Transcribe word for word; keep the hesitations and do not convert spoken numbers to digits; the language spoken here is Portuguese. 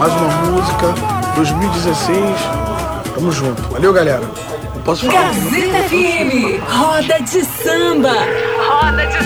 mais uma música, dois mil e dezesseis, tamo junto. Valeu, galera. Não posso falar. Gazeta F M, roda de samba. Roda de